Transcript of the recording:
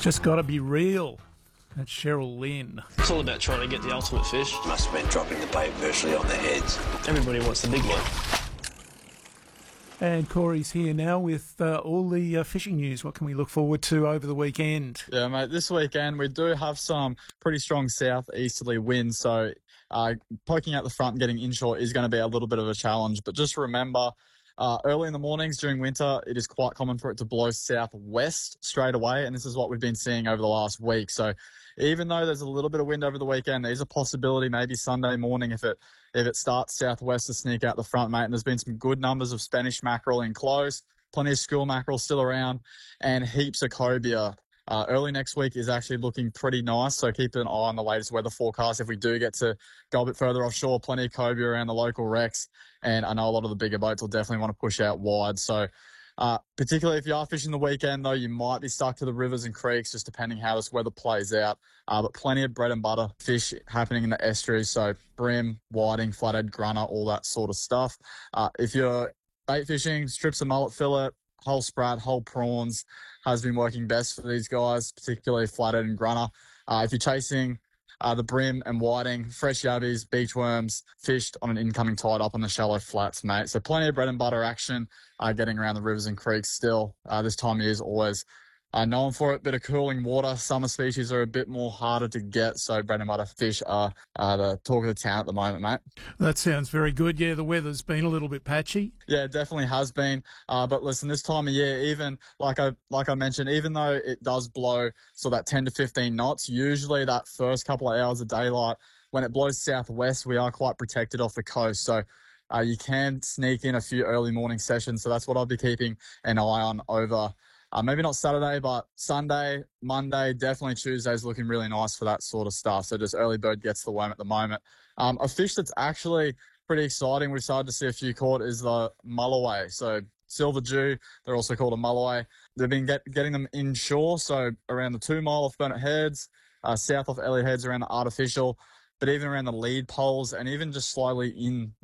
Just got to be real. That's Cheryl Lynn. It's all about trying to get the ultimate fish. Must have been dropping the bait virtually on their heads. Everybody wants the big one. And Corey's here now with all the fishing news. What can we look forward to over the weekend? Yeah, mate, this weekend we do have some pretty strong southeasterly winds, so poking out the front and getting inshore is going to be a little bit of a challenge. But just remember, early in the mornings during winter, it is quite common for it to blow southwest straight away, and this is what we've been seeing over the last week. So even though there's a little bit of wind over the weekend, there's a possibility maybe Sunday morning if it starts southwest to sneak out the front, mate. And there's been some good numbers of Spanish mackerel in close, plenty of school mackerel still around, and heaps of cobia. Early next week is actually looking pretty nice, so keep an eye on the latest weather forecast. If we do get to go a bit further offshore, plenty of cobia around the local wrecks, and I know a lot of the bigger boats will definitely want to push out wide. So particularly if you are fishing the weekend, though, you might be stuck to the rivers and creeks, just depending how this weather plays out. But plenty of bread and butter fish happening in the estuaries, so bream, whiting, flathead, grunner, all that sort of stuff. If you're bait fishing, strips of mullet fillet, whole sprat, whole prawns has been working best for these guys, particularly flathead and grunner. If you're chasing the bream and whiting, fresh yabbies, beachworms, fished on an incoming tide up on the shallow flats, mate. So plenty of bread and butter action getting around the rivers and creeks still. This time of year is always known for it. Bit of cooling water. Summer species are a bit more harder to get, so bread and butter fish are the talk of the town at the moment, mate. That sounds very good. Yeah, the weather's been a little bit patchy. Yeah, it definitely has been. But listen, this time of year, even like I mentioned, even though it does blow sort of that 10 to 15 knots, usually that first couple of hours of daylight, when it blows southwest, we are quite protected off the coast. So you can sneak in a few early morning sessions. So that's what I'll be keeping an eye on over maybe not Saturday, but Sunday, Monday, definitely Tuesday's looking really nice for that sort of stuff. So just early bird gets the worm at the moment. A fish that's actually pretty exciting, we've started to see a few caught, is the mulloway. So silver dew, they're also called a mulloway. They've been getting them inshore, so around the 2 mile off Burnett Heads, south of Elliot Heads around the artificial, but even around the lead poles and even just slightly in